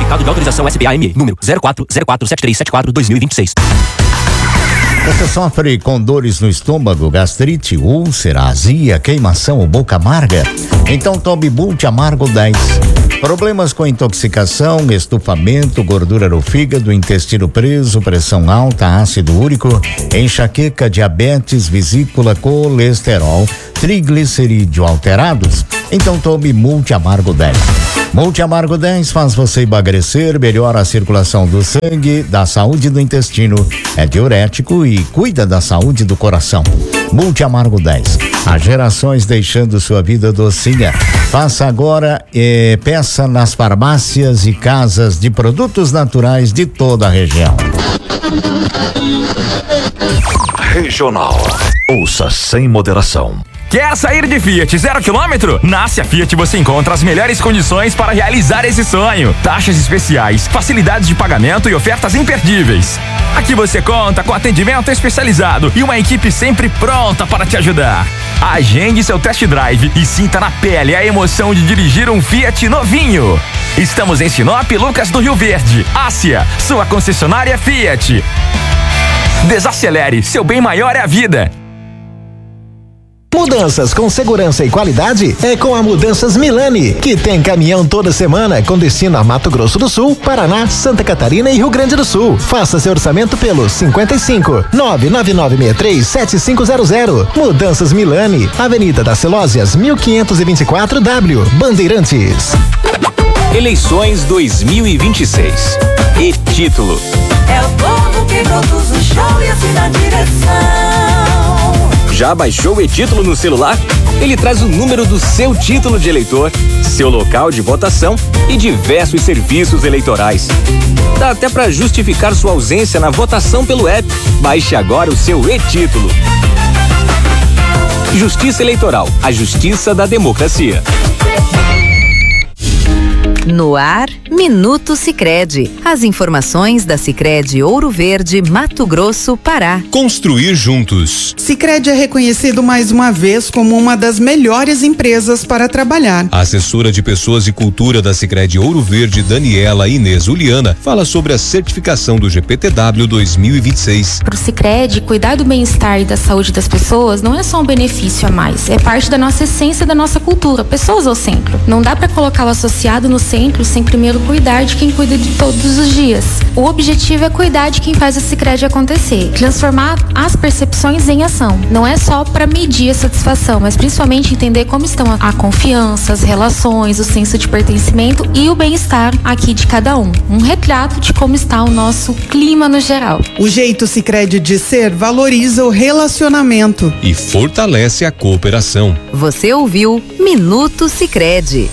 Certificado de autorização SBA-ME, número 04047374-2026. Você sofre com dores no estômago, gastrite, úlcera, azia, queimação ou boca amarga? Então tome Multi Amargo 10. Problemas com intoxicação, estufamento, gordura no fígado, intestino preso, pressão alta, ácido úrico, enxaqueca, diabetes, vesícula, colesterol, triglicerídeo alterados? Então tome Multi Amargo 10. Multi Amargo 10 faz você emagrecer, melhora a circulação do sangue, dá saúde do intestino, é diurético e cuida da saúde do coração. Multi Amargo 10. Há gerações deixando sua vida docinha. Faça agora e peça nas farmácias e casas de produtos naturais de toda a região. Regional. Ouça sem moderação. Quer sair de Fiat 0 km? Na Ásia Fiat você encontra as melhores condições para realizar esse sonho. Taxas especiais, facilidades de pagamento e ofertas imperdíveis. Aqui você conta com atendimento especializado e uma equipe sempre pronta para te ajudar. Agende seu test drive e sinta na pele a emoção de dirigir um Fiat novinho. Estamos em Sinop, Lucas do Rio Verde. Ásia, sua concessionária Fiat. Desacelere, seu bem maior é a vida. Mudanças com segurança e qualidade é com a Mudanças Milani, que tem caminhão toda semana com destino a Mato Grosso do Sul, Paraná, Santa Catarina e Rio Grande do Sul. Faça seu orçamento pelo 55 99963 7500. Mudanças Milani, Avenida das Celósias 1524W, Bandeirantes. Eleições 2026. E título: é o povo que produz o show e assina a direção. Já baixou o e-título no celular? Ele traz o número do seu título de eleitor, seu local de votação e diversos serviços eleitorais. Dá até para justificar sua ausência na votação pelo app. Baixe agora o seu e-título. Justiça Eleitoral, a justiça da democracia. No ar, Minuto Sicredi. As informações da Sicredi Ouro Verde, Mato Grosso, Pará. Construir juntos. Sicredi é reconhecido mais uma vez como uma das melhores empresas para trabalhar. A assessora de Pessoas e Cultura da Sicredi Ouro Verde, Daniela Inês Uliana, fala sobre a certificação do GPTW 2026. Para o Sicredi, cuidar do bem-estar e da saúde das pessoas não é só um benefício a mais, é parte da nossa essência, da nossa cultura. Pessoas ao centro. Não dá para colocar o associado no centro sem primeiro cuidar de quem cuida de todos os dias. O objetivo é cuidar de quem faz o Sicredi acontecer, transformar as percepções em ação. Não é só para medir a satisfação, mas principalmente entender como estão a confiança, as relações, o senso de pertencimento e o bem-estar aqui de cada um. Um retrato de como está o nosso clima no geral. O jeito Sicredi de ser valoriza o relacionamento e fortalece a cooperação. Você ouviu Minuto Sicredi.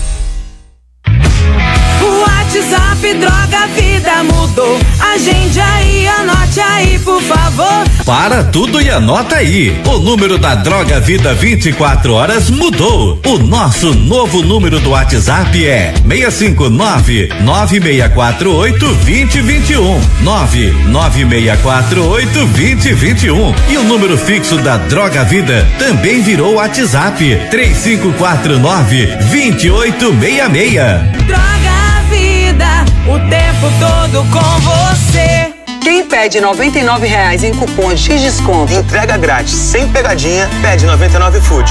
WhatsApp Droga Vida mudou. Agende aí, anote aí, por favor. Para tudo e anota aí. O número da Droga Vida 24 horas mudou. O nosso novo número do WhatsApp é 659-9648-2021. 99648-2021. E o número fixo da Droga Vida também virou WhatsApp 3549-2866. Droga Vida, o tempo todo com você. Quem pede R$99 em cupons de desconto, entrega grátis, sem pegadinha, pede 99 Food.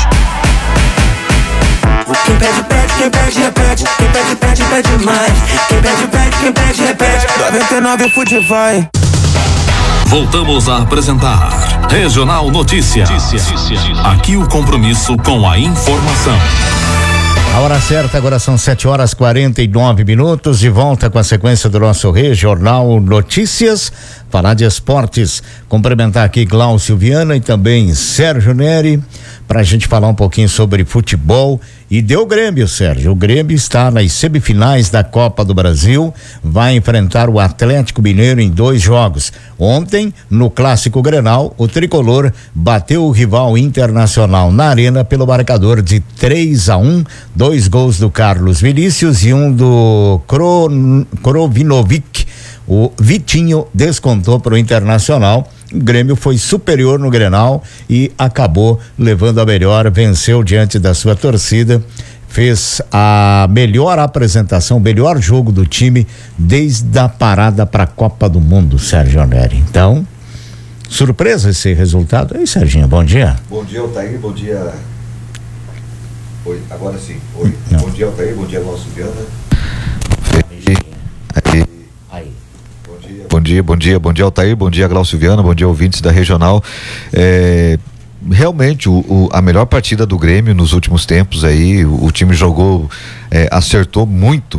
Quem pede, pede, quem pede, repete. Quem pede, pede, pede mais. Quem pede, pede, quem pede, repete. 99 Food vai. Voltamos a apresentar Regional Notícias. Aqui o compromisso com a informação. A hora certa, agora são 7h49, de volta com a sequência do nosso Regional Notícias, falar de esportes, cumprimentar aqui Glaucio Viana e também Sérgio Neri, pra gente falar um pouquinho sobre futebol. E deu Grêmio, Sérgio. O Grêmio está nas semifinais da Copa do Brasil, vai enfrentar o Atlético Mineiro em 2 jogos. Ontem, no Clássico Grenal, o tricolor bateu o rival Internacional na Arena pelo marcador de 3-1, 2 gols do Carlos Vinícius e um do Krovinovic. O Vitinho descontou para o Internacional. O Grêmio foi superior no Grenal e acabou levando a melhor, venceu diante da sua torcida, fez a melhor apresentação, melhor jogo do time desde a parada para a Copa do Mundo, Sérgio Neri. Então, surpresa esse resultado. Aí, Serginho, bom dia. Bom dia, Altair, bom dia. Oi, agora sim. Oi. Não. Bom dia, Altair, bom dia, Glaucio Viana. Bom dia, Altair, bom dia, Glaucio Viana, bom dia, ouvintes da Regional. Realmente a melhor partida do Grêmio nos últimos tempos aí, o time jogou, acertou muito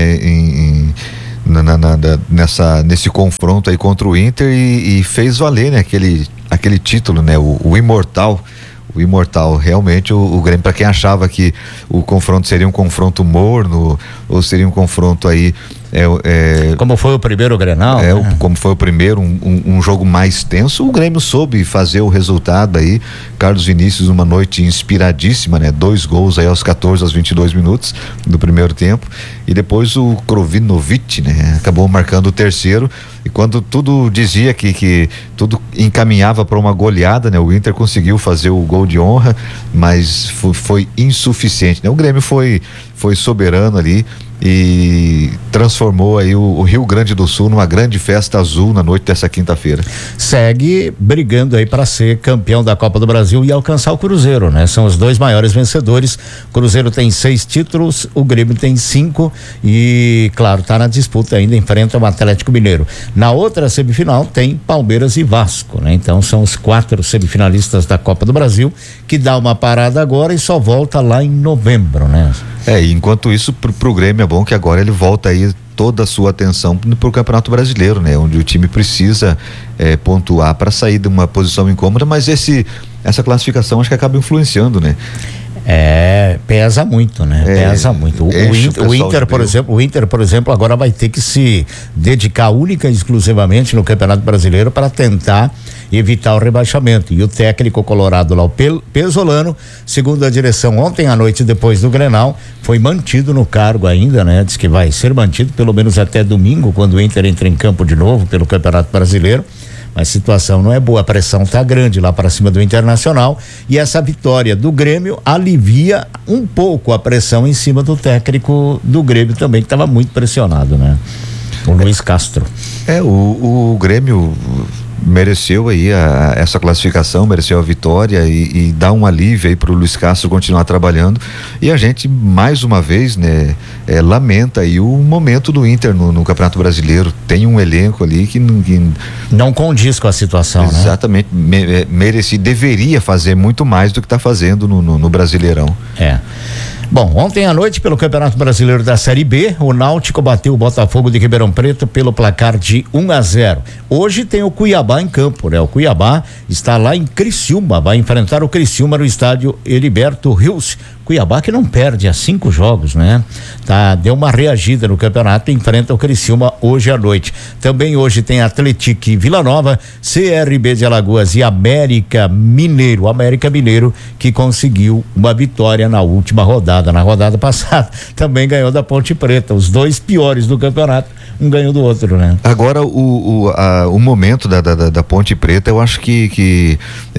nesse confronto aí contra o Inter e fez valer, né, aquele título, né, o imortal. O imortal, realmente o Grêmio, para quem achava que o confronto seria um confronto morno ou seria um confronto aí como foi o primeiro Grenal, né? Como foi o primeiro, um jogo mais tenso, o Grêmio soube fazer o resultado aí. Carlos Vinícius, uma noite inspiradíssima, né? 2 gols aí aos 14, aos 22 minutos do primeiro tempo, e depois o Krovinovic, né? Acabou marcando o terceiro, e quando tudo dizia que tudo encaminhava para uma goleada, né? O Inter conseguiu fazer o gol de honra, mas foi insuficiente, né? O Grêmio foi soberano ali e transformou aí o Rio Grande do Sul numa grande festa azul na noite dessa quinta-feira. Segue brigando aí para ser campeão da Copa do Brasil e alcançar o Cruzeiro, né? São os 2 maiores vencedores. O Cruzeiro tem 6 títulos, o Grêmio tem 5 e, claro, tá na disputa ainda, enfrenta o Atlético Mineiro. Na outra semifinal tem Palmeiras e Vasco, né? Então são os 4 semifinalistas da Copa do Brasil, que dá uma parada agora e só volta lá em novembro, né? Enquanto isso, pro Grêmio é bom que agora ele volta aí toda a sua atenção pro Campeonato Brasileiro, né? Onde o time precisa pontuar para sair de uma posição incômoda, mas essa classificação acho que acaba influenciando, né? Pesa muito, né? Pesa muito. O Inter, por exemplo, agora vai ter que se dedicar única e exclusivamente no Campeonato Brasileiro para tentar evitar o rebaixamento. E o técnico colorado lá, o Pesolano, segundo a direção, ontem à noite, depois do Grenal, foi mantido no cargo ainda, né? Diz que vai ser mantido pelo menos até domingo, quando o Inter entra em campo de novo pelo Campeonato Brasileiro. Mas a situação não é boa, a pressão tá grande lá para cima do Internacional, e essa vitória do Grêmio alivia um pouco a pressão em cima do técnico do Grêmio também, que estava muito pressionado, né? O Luiz Castro. O Grêmio mereceu aí essa classificação, mereceu a vitória e dá um alívio aí pro Luiz Castro continuar trabalhando, e a gente mais uma vez, né, lamenta aí o momento do Inter no Campeonato Brasileiro. Tem um elenco ali que não condiz com a situação, exatamente, né? Deveria fazer muito mais do que está fazendo no Brasileirão. Bom, ontem à noite, pelo Campeonato Brasileiro da Série B, o Náutico bateu o Botafogo de Ribeirão Preto pelo placar de 1-0. Hoje tem o Cuiabá em campo, né? O Cuiabá está lá em Criciúma, vai enfrentar o Criciúma no estádio Heriberto Rios. Cuiabá que não perde há 5 jogos, né? Deu uma reagida no campeonato e enfrenta o Criciúma hoje à noite. Também hoje tem Atlético e Vila Nova, CRB de Alagoas e América Mineiro. América Mineiro que conseguiu uma vitória na última rodada. Na rodada passada também ganhou da Ponte Preta. Os 2 piores do campeonato, um ganhou do outro, né? Agora o momento da Ponte Preta, eu acho que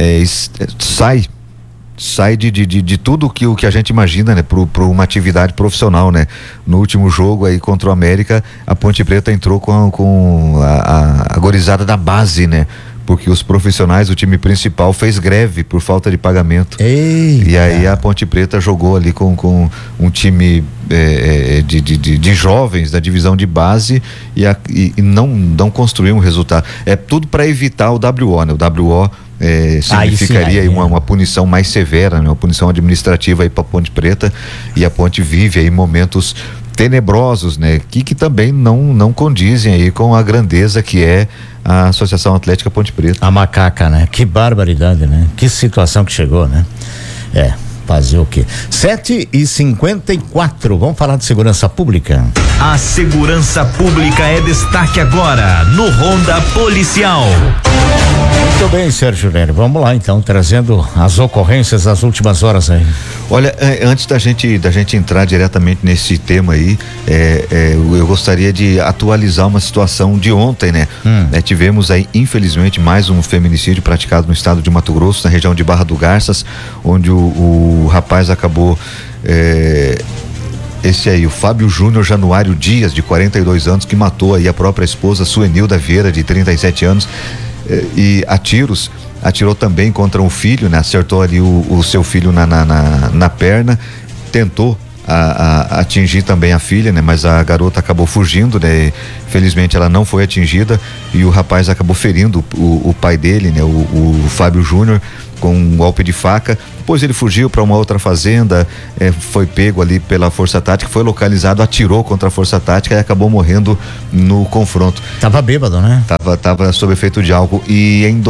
sai de tudo o que a gente imagina, né, pro uma atividade profissional, né? No último jogo aí contra o América, a Ponte Preta entrou com a gorizada da base, né? Porque os profissionais, o time principal fez greve por falta de pagamento. E aí a Ponte Preta jogou ali com um time de jovens da divisão de base e não construiu um resultado. É tudo para evitar o WO, né? O WO significaria aí uma punição mais severa, né? Uma punição administrativa aí para Ponte Preta, e a Ponte vive aí momentos tenebrosos, né? Que também não condizem aí com a grandeza que é a Associação Atlética Ponte Preta. A macaca, né? Que barbaridade, né? Que situação que chegou, né? Fazer o quê? 7h54, vamos falar de segurança pública. A segurança pública é destaque agora no Ronda Policial. Muito bem, Sérgio Neri, vamos lá então, trazendo as ocorrências das últimas horas aí. Olha, antes da gente entrar diretamente nesse tema aí, eu gostaria de atualizar uma situação de ontem, né? Tivemos aí, infelizmente, mais um feminicídio praticado no estado de Mato Grosso, na região de Barra do Garças, onde o rapaz acabou esse aí, o Fábio Júnior Januário Dias, de 42 anos, que matou aí a própria esposa, Suenilda Vieira, de 37 anos, e a tiros, atirou também contra um filho, né? Acertou ali o seu filho na perna, tentou atingir também a filha, né? Mas a garota acabou fugindo, né? Felizmente ela não foi atingida e o rapaz acabou ferindo o pai dele, né? O Fábio Júnior, com um golpe de faca. Depois ele fugiu para uma outra fazenda, foi pego ali pela Força Tática, foi localizado, atirou contra a Força Tática e acabou morrendo no confronto. Tava bêbado, né? Tava sob efeito de álcool. E em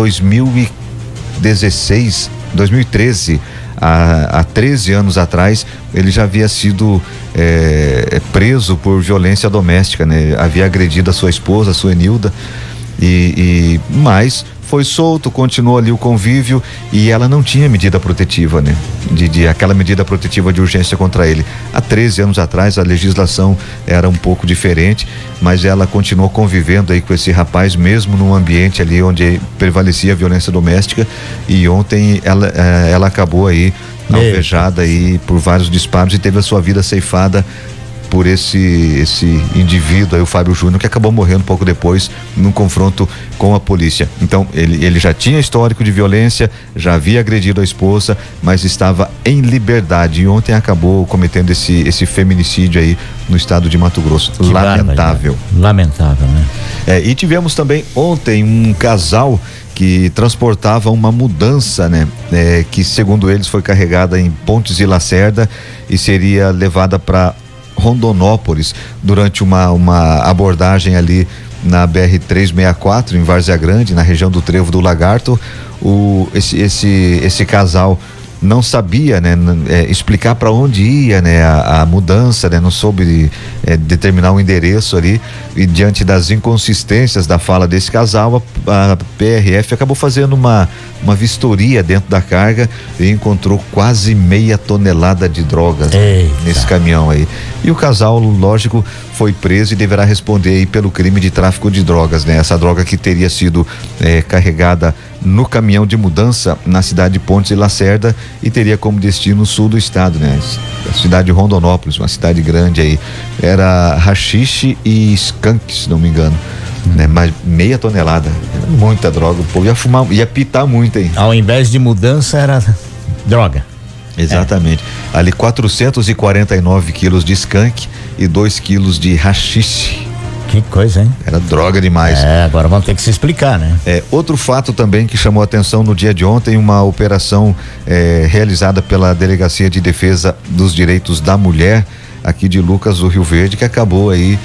2013, há 13 anos atrás, ele já havia sido preso por violência doméstica, né? Havia agredido a sua esposa, a Suenilda, mas foi solto, continuou ali o convívio e ela não tinha medida protetiva, né? De aquela medida protetiva de urgência contra ele. Há 13 anos atrás a legislação era um pouco diferente, mas ela continuou convivendo aí com esse rapaz, mesmo num ambiente ali onde prevalecia a violência doméstica, e ontem ela acabou aí alvejada aí por vários disparos e teve a sua vida ceifada por esse indivíduo aí, o Fábio Júnior, que acabou morrendo pouco depois num confronto com a polícia. Então ele já tinha histórico de violência, já havia agredido a esposa, mas estava em liberdade e ontem acabou cometendo esse feminicídio aí no estado de Mato Grosso. Que lamentável. Lamentável, né? E tivemos também ontem um casal que transportava uma mudança, né? Que segundo eles foi carregada em Pontes e Lacerda e seria levada para Rondonópolis durante uma abordagem ali na BR-364 em Várzea Grande, na região do Trevo do Lagarto. Esse casal não sabia, né, explicar para onde ia, né, a mudança, né, não soube determinar o endereço ali, e diante das inconsistências da fala desse casal, a PRF acabou fazendo uma vistoria dentro da carga e encontrou quase meia tonelada de drogas nesse caminhão aí. E o casal, lógico, foi preso e deverá responder aí pelo crime de tráfico de drogas, né? Essa droga que teria sido carregada no caminhão de mudança na cidade de Pontes e Lacerda e teria como destino o sul do estado, né? A cidade de Rondonópolis, uma cidade grande aí. Era haxixe e skunk, se não me engano, né? Mas meia tonelada, muita droga, o povo ia fumar, ia pitar muito aí. Ao invés de mudança era droga. Exatamente. Ali 449 quilos de skunk e 2 quilos de haxixe. Que coisa, hein? Era droga demais. Agora vamos ter que se explicar, né? Outro fato também que chamou a atenção no dia de ontem, uma operação realizada pela Delegacia de Defesa dos Direitos da Mulher aqui de Lucas do Rio Verde, que acabou aí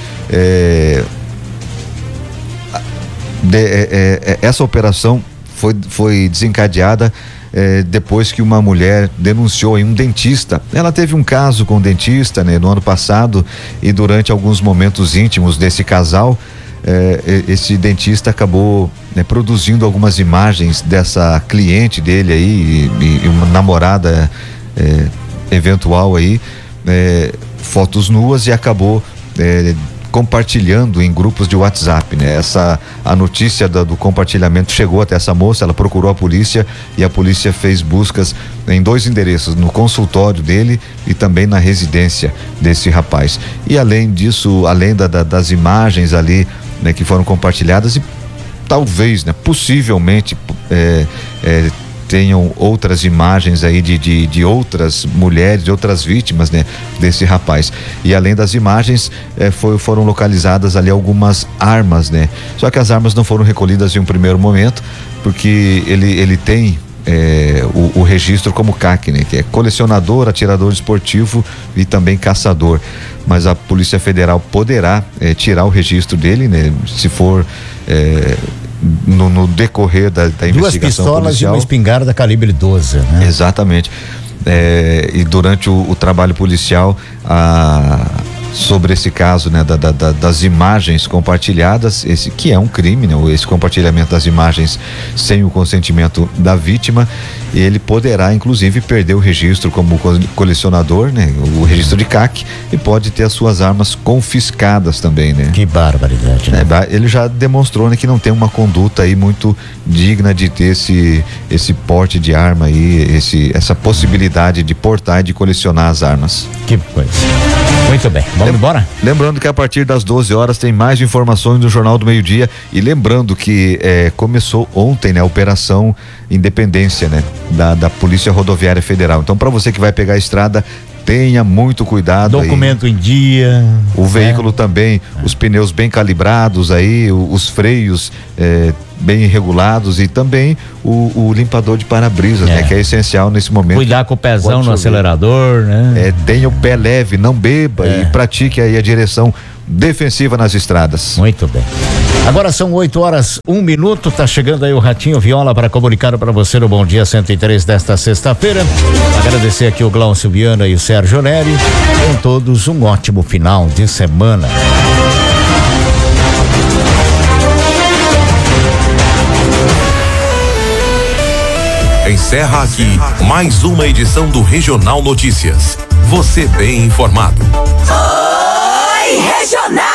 essa operação foi desencadeada depois que uma mulher denunciou aí um dentista. Ela teve um caso com um dentista, né, no ano passado, e durante alguns momentos íntimos desse casal, esse dentista acabou, né, produzindo algumas imagens dessa cliente dele aí e uma namorada eventual aí, fotos nuas, e acabou compartilhando em grupos de WhatsApp, né? A notícia do compartilhamento chegou até essa moça, ela procurou a polícia e a polícia fez buscas em 2 endereços, no consultório dele e também na residência desse rapaz. E além disso, além das imagens ali, né, que foram compartilhadas, e talvez, né, possivelmente tenham outras imagens aí de outras mulheres, de outras vítimas, né, desse rapaz. E além das imagens, foram localizadas ali algumas armas, né? Só que as armas não foram recolhidas em um primeiro momento, porque ele tem o registro como CAC, né? Que é colecionador, atirador esportivo e também caçador. Mas a Polícia Federal poderá tirar o registro dele, né? Se for no decorrer da investigação policial. 2 pistolas e uma espingarda calibre 12, né? Exatamente. E durante o trabalho policial, sobre esse caso, né, das imagens compartilhadas, esse que é um crime, né, esse compartilhamento das imagens sem o consentimento da vítima. Ele poderá inclusive perder o registro como colecionador, né, o registro de CAC, e pode ter as suas armas confiscadas também, né? Que barbaridade, né? Ele já demonstrou, né, que não tem uma conduta aí muito digna de ter esse porte de arma aí, essa possibilidade de portar e de colecionar as armas. Que coisa. Muito bem, vamos embora? Lembrando que a partir das 12 horas tem mais informações no Jornal do Meio-Dia, e lembrando que começou ontem, né, a Operação Independência, né, da Polícia Rodoviária Federal. Então, para você que vai pegar a estrada, tenha muito cuidado. Documento em dia. O veículo também, os pneus bem calibrados aí, os freios bem regulados, e também o limpador de para-brisas, né, que é essencial nesse momento. Cuidar com o pezão no acelerador, né? Tenha o pé leve, não beba e pratique aí a direção defensiva nas estradas. Muito bem. Agora são 8h01, tá chegando aí o Ratinho Viola para comunicar para você no Bom Dia 103 desta sexta-feira. Agradecer aqui o Glaucio Viana e o Sérgio Neri. Com todos um ótimo final de semana. Encerra aqui mais uma edição do Regional Notícias. Você bem informado. Oi, Regional!